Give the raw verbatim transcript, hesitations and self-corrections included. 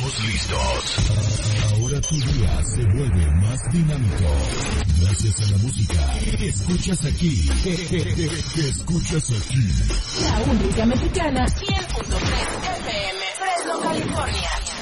estamos listos. Ahora tu día se vuelve más dinámico. Gracias a la música que escuchas aquí. Que escuchas aquí. La única mexicana, cien punto tres F M, Fresno, California.